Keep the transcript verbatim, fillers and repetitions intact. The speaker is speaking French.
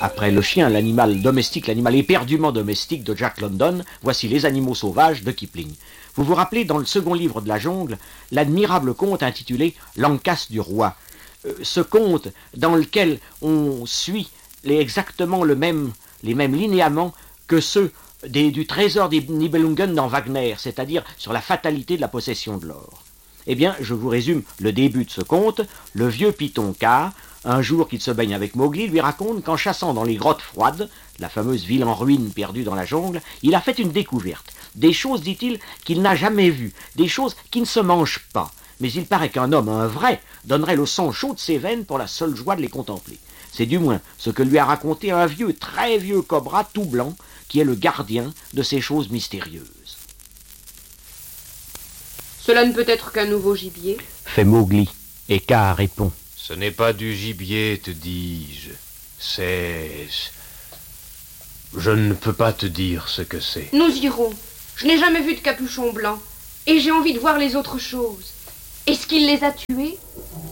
Après le chien, l'animal domestique, l'animal éperdument domestique de Jack London, voici Les animaux sauvages de Kipling. Vous vous rappelez, dans le second livre de la jungle, l'admirable conte intitulé L'Ancas du roi. Euh, ce conte dans lequel on suit les, exactement le même, les mêmes linéaments que ceux des, du trésor des Nibelungen dans Wagner, c'est-à-dire sur la fatalité de la possession de l'or. Eh bien, je vous résume le début de ce conte. Le vieux Python K, un jour qu'il se baigne avec Mowgli, lui raconte qu'en chassant dans les grottes froides, la fameuse ville en ruine perdue dans la jungle, il a fait une découverte. Des choses, dit-il, qu'il n'a jamais vues, des choses qui ne se mangent pas. Mais il paraît qu'un homme, un vrai, donnerait le sang chaud de ses veines pour la seule joie de les contempler. C'est du moins ce que lui a raconté un vieux, très vieux cobra tout blanc, qui est le gardien de ces choses mystérieuses. Cela ne peut être qu'un nouveau gibier, fait Mowgli, et K répond. Ce n'est pas du gibier, te dis-je. C'est... Je ne peux pas te dire ce que c'est. Nous irons. Je n'ai jamais vu de capuchon blanc. Et j'ai envie de voir les autres choses. Est-ce qu'il les a tués?